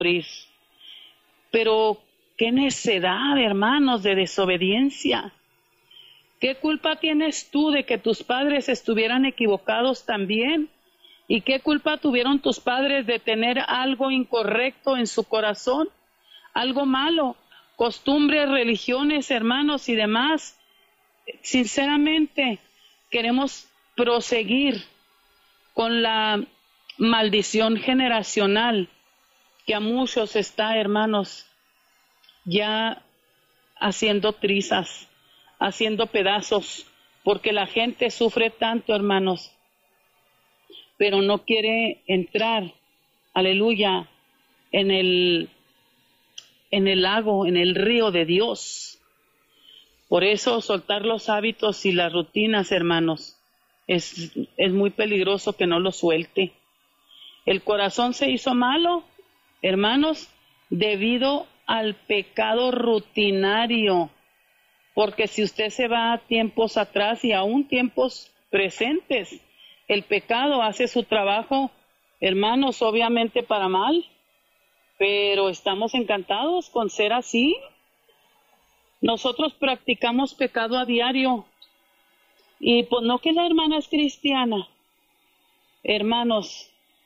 sufrir. Pero qué necedad, hermanos, de desobediencia. ¿Qué culpa tienes tú de que tus padres estuvieran equivocados también? ¿Y qué culpa tuvieron tus padres de tener algo incorrecto en su corazón? Algo malo, costumbres, religiones, hermanos y demás. Sinceramente, queremos proseguir con la maldición generacional que a muchos está, hermanos, ya haciendo trizas, haciendo pedazos, porque la gente sufre tanto, hermanos, pero no quiere entrar, aleluya, en el lago, en el río de Dios. Por eso soltar los hábitos y las rutinas, hermanos, es muy peligroso que no lo suelte. El corazón se hizo malo, hermanos, debido al pecado rutinario. Porque si usted se va a tiempos atrás y aún tiempos presentes, el pecado hace su trabajo, hermanos, obviamente para mal, pero estamos encantados con ser así. Nosotros practicamos pecado a diario. Y pues no que la hermana es cristiana. Hermanos,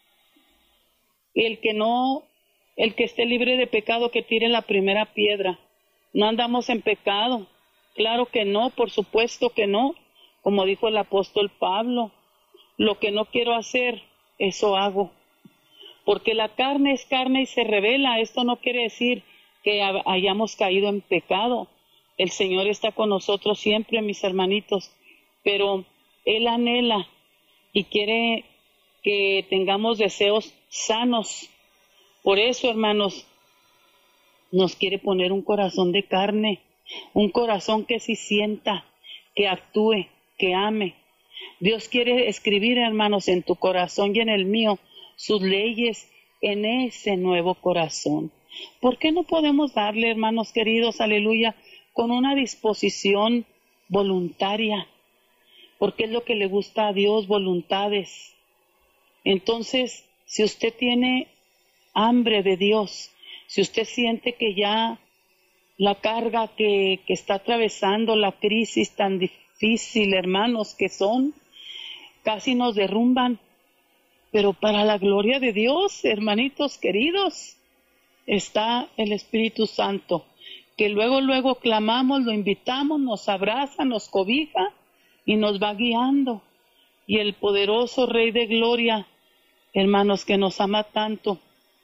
el que esté libre de pecado, que tire la primera piedra. No andamos en pecado. Claro que no, por supuesto que no. Como dijo el apóstol Pablo, lo que no quiero hacer, eso hago. Porque la carne es carne y se revela. Esto no quiere decir que hayamos caído en pecado. El Señor está con nosotros siempre, mis hermanitos, pero Él anhela y quiere que tengamos deseos sanos. Por eso, hermanos, nos quiere poner un corazón de carne, un corazón que sí sienta, que actúe, que ame. Dios quiere escribir, hermanos, en tu corazón y en el mío, sus leyes en ese nuevo corazón. ¿Por qué no podemos darle, hermanos queridos, aleluya, con una disposición voluntaria? Porque es lo que le gusta a Dios, voluntades. Entonces, si usted tiene hambre de Dios, si usted siente que ya la carga que está atravesando, la crisis tan difícil, hermanos, que son, casi nos derrumban, pero para la gloria de Dios, hermanitos queridos, está el Espíritu Santo, que luego clamamos, lo invitamos, nos abraza, nos cobija y nos va guiando. Y el poderoso Rey de Gloria, hermanos, que nos ama tanto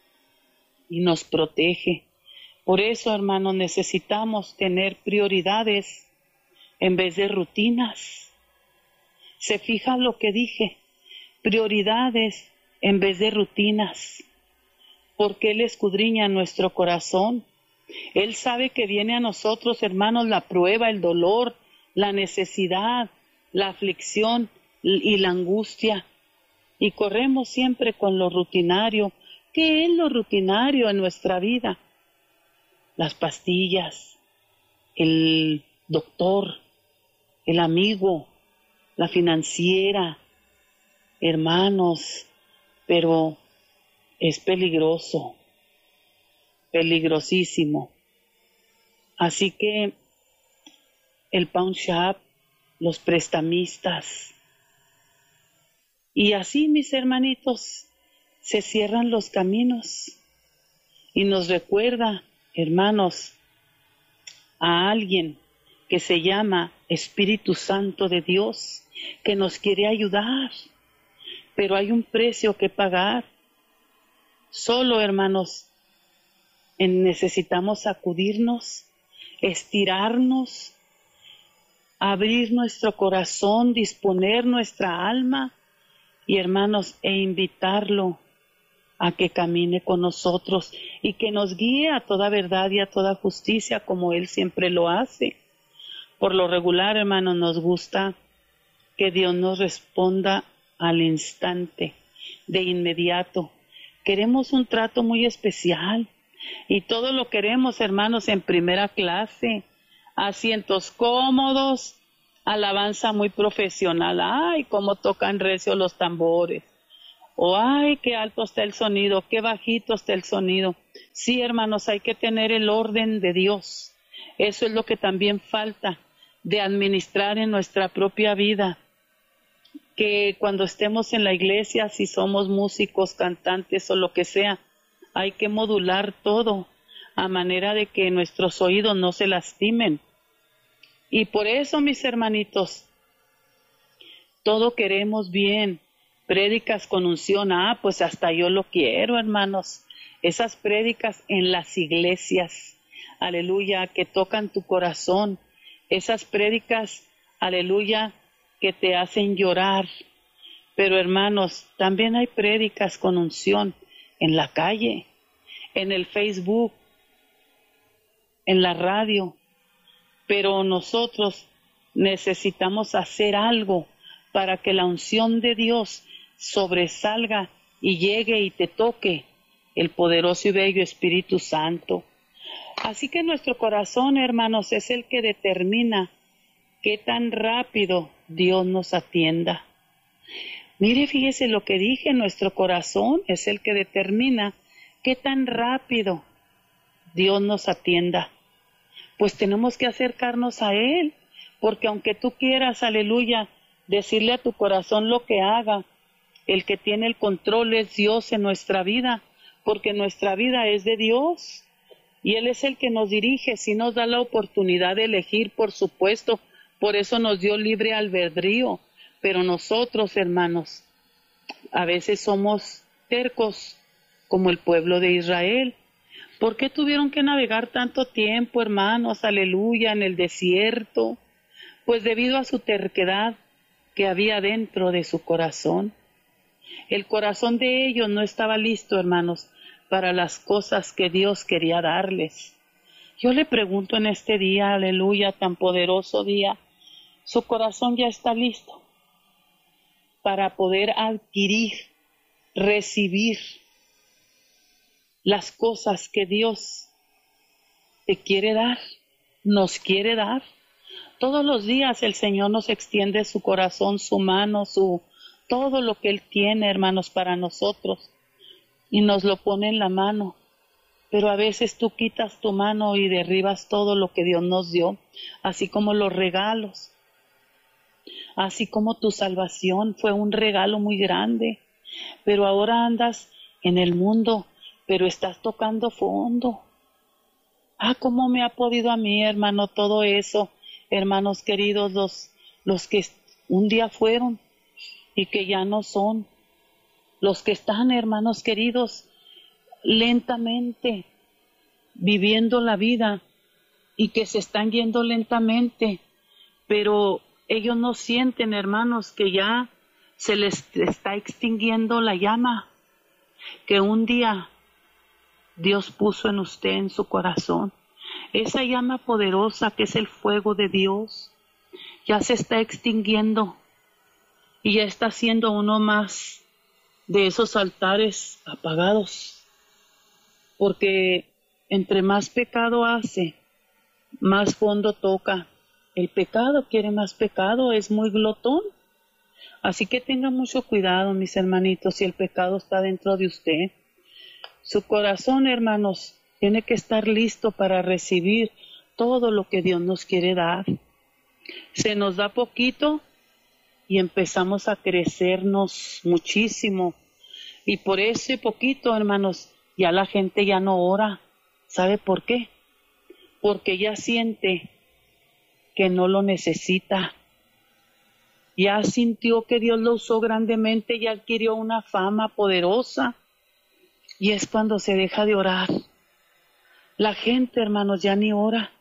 y nos protege. Por eso, hermanos, necesitamos tener prioridades en vez de rutinas. ¿Se fija lo que dije? Prioridades en vez de rutinas. Porque Él escudriña nuestro corazón. Él sabe que viene a nosotros, hermanos, la prueba, el dolor, la necesidad, la aflicción y la angustia. Y corremos siempre con lo rutinario. ¿Qué es lo rutinario en nuestra vida? Las pastillas, el doctor, el amigo, la financiera, hermanos, pero es peligroso, peligrosísimo. Así que el pawn shop, los prestamistas, y así, mis hermanitos, se cierran los caminos y nos recuerda, hermanos, a alguien que se llama Espíritu Santo de Dios, que nos quiere ayudar, pero hay un precio que pagar. Solo, hermanos, necesitamos sacudirnos, estirarnos, abrir nuestro corazón, disponer nuestra alma y, hermanos, invitarlo a que camine con nosotros y que nos guíe a toda verdad y a toda justicia como Él siempre lo hace. Por lo regular, hermanos, nos gusta que Dios nos responda al instante, de inmediato. Queremos un trato muy especial y todo lo queremos, hermanos, en primera clase, asientos cómodos, alabanza muy profesional. ¡Ay, cómo tocan recio los tambores! O ay, qué alto está el sonido, qué bajito está el sonido. Sí, hermanos, hay que tener el orden de Dios. Eso es lo que también falta de administrar en nuestra propia vida. Que cuando estemos en la iglesia, si somos músicos, cantantes o lo que sea, hay que modular todo a manera de que nuestros oídos no se lastimen. Y por eso, mis hermanitos, todo queremos bien. Prédicas con unción, pues hasta yo lo quiero, hermanos. Esas prédicas en las iglesias, aleluya, que tocan tu corazón. Esas prédicas, aleluya, que te hacen llorar. Pero hermanos, también hay prédicas con unción en la calle, en el Facebook, en la radio. Pero nosotros necesitamos hacer algo para que la unción de Dios sobresalga y llegue y te toque el poderoso y bello Espíritu Santo. Así que nuestro corazón, hermanos, es el que determina qué tan rápido Dios nos atienda. Mire, fíjese lo que dije, nuestro corazón es el que determina qué tan rápido Dios nos atienda. Pues tenemos que acercarnos a Él, porque aunque tú quieras, aleluya, decirle a tu corazón lo que haga, el que tiene el control es Dios en nuestra vida, porque nuestra vida es de Dios y Él es el que nos dirige, sí nos da la oportunidad de elegir, por supuesto, por eso nos dio libre albedrío, pero nosotros, hermanos, a veces somos tercos como el pueblo de Israel. ¿Por qué tuvieron que navegar tanto tiempo, hermanos, aleluya, en el desierto? Pues debido a su terquedad que había dentro de su corazón. El corazón de ellos no estaba listo, hermanos, para las cosas que Dios quería darles. Yo le pregunto en este día, aleluya, tan poderoso día, ¿su corazón ya está listo para poder adquirir, recibir las cosas que Dios te quiere dar, nos quiere dar? Todos los días el Señor nos extiende su corazón, su mano, todo lo que Él tiene, hermanos, para nosotros, y nos lo pone en la mano. Pero a veces tú quitas tu mano y derribas todo lo que Dios nos dio, así como los regalos, así como tu salvación fue un regalo muy grande. Pero ahora andas en el mundo, pero estás tocando fondo. ¿Cómo me ha podido a mí, hermano, todo eso? Hermanos queridos, los que un día fueron y que ya no son, los que están, hermanos queridos, lentamente viviendo la vida y que se están yendo lentamente, pero ellos no sienten, hermanos, que ya se les está extinguiendo la llama que un día Dios puso en usted, en su corazón. Esa llama poderosa que es el fuego de Dios ya se está extinguiendo y ya está siendo uno más de esos altares apagados, porque entre más pecado hace, más fondo toca. El pecado quiere más pecado, es muy glotón. Así que tenga mucho cuidado, mis hermanitos, si el pecado está dentro de usted. Su corazón, hermanos, tiene que estar listo para recibir todo lo que Dios nos quiere dar. Se nos da poquito y empezamos a crecernos muchísimo. Y por ese poquito, hermanos, ya la gente ya no ora. ¿Sabe por qué? Porque ya siente que no lo necesita. Ya sintió que Dios lo usó grandemente y adquirió una fama poderosa. Y es cuando se deja de orar. La gente, hermanos, ya ni ora.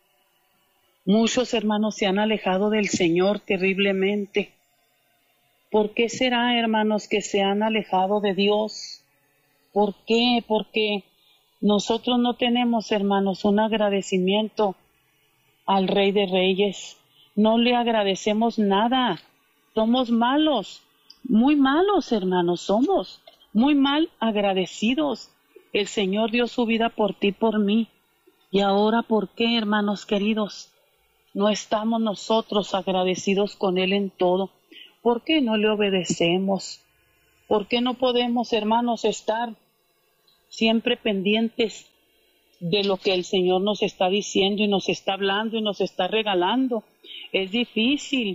Muchos hermanos se han alejado del Señor terriblemente. ¿Por qué será, hermanos, que se han alejado de Dios? ¿Por qué? Porque nosotros no tenemos, hermanos, un agradecimiento al Rey de Reyes. No le agradecemos nada. Somos malos, muy malos, hermanos, somos muy mal agradecidos. El Señor dio su vida por ti, por mí. Y ahora, ¿por qué, hermanos queridos, no estamos nosotros agradecidos con Él en todo? ¿Por qué no le obedecemos? ¿Por qué no podemos, hermanos, estar siempre pendientes de lo que el Señor nos está diciendo y nos está hablando y nos está regalando? Es difícil.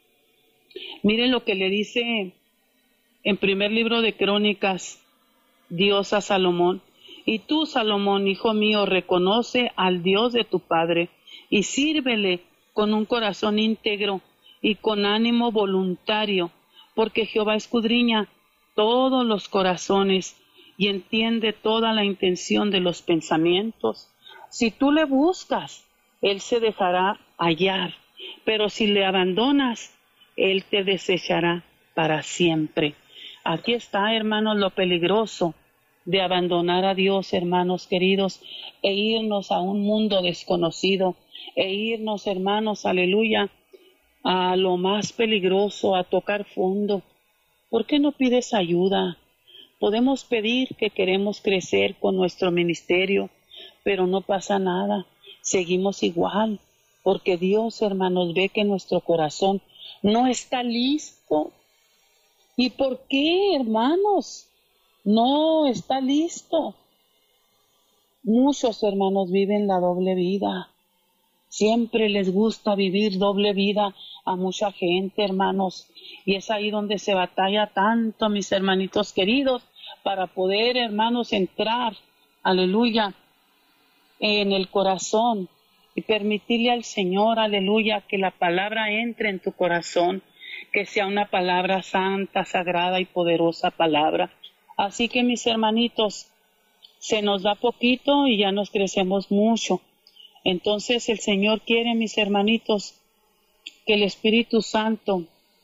Miren lo que le dice en primer libro de Crónicas Dios a Salomón. Y tú, Salomón, hijo mío, reconoce al Dios de tu padre y sírvele con un corazón íntegro y con ánimo voluntario, porque Jehová escudriña todos los corazones y entiende toda la intención de los pensamientos. Si tú le buscas, Él se dejará hallar, pero si le abandonas, Él te desechará para siempre. Aquí está, hermanos, lo peligroso de abandonar a Dios, hermanos queridos, e irnos a un mundo desconocido, e irnos, hermanos, aleluya, a lo más peligroso, a tocar fondo. ¿Por qué no pides ayuda? Podemos pedir que queremos crecer con nuestro ministerio, pero no pasa nada, seguimos igual, porque Dios, hermanos, ve que nuestro corazón no está listo. ¿Y por qué, hermanos? No está listo. Muchos hermanos viven la doble vida. Siempre les gusta vivir doble vida a mucha gente, hermanos. Y es ahí donde se batalla tanto, mis hermanitos queridos, para poder, hermanos, entrar, aleluya, en el corazón y permitirle al Señor, aleluya, que la palabra entre en tu corazón, que sea una palabra santa, sagrada y poderosa palabra. Así que, mis hermanitos, se nos da poquito y ya nos crecemos mucho. Entonces el Señor quiere, mis hermanitos, que el Espíritu Santo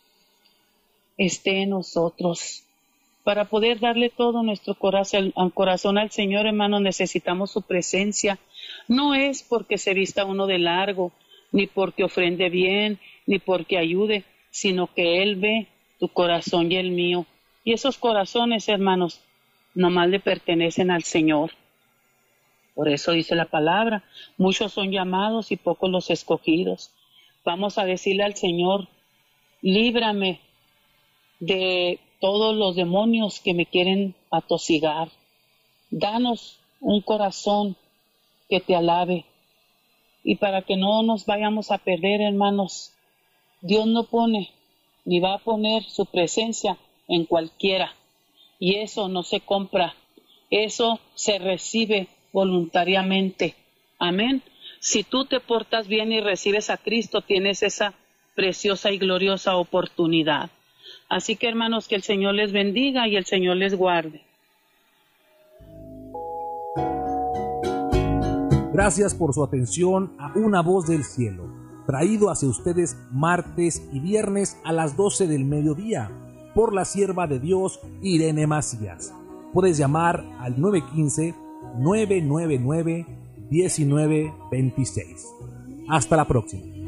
esté en nosotros. Para poder darle todo nuestro corazón al Señor, hermanos, necesitamos su presencia. No es porque se vista uno de largo, ni porque ofrende bien, ni porque ayude, sino que Él ve tu corazón y el mío. Y esos corazones, hermanos, nomás le pertenecen al Señor. Por eso dice la palabra, muchos son llamados y pocos los escogidos. Vamos a decirle al Señor, líbrame de todos los demonios que me quieren atosigar. Danos un corazón que te alabe. Y para que no nos vayamos a perder, hermanos, Dios no pone ni va a poner su presencia en cualquiera. Y eso no se compra. Eso se recibe voluntariamente. Amén. Si tú te portas bien y recibes a Cristo, tienes esa preciosa y gloriosa oportunidad. Así que, hermanos, que el Señor les bendiga y el Señor les guarde. Gracias por su atención a Una Voz del Cielo, traído hacia ustedes martes y viernes a las 12 del mediodía por la sierva de Dios Irene Macías. Puedes llamar al 915-999-1926. Hasta la próxima.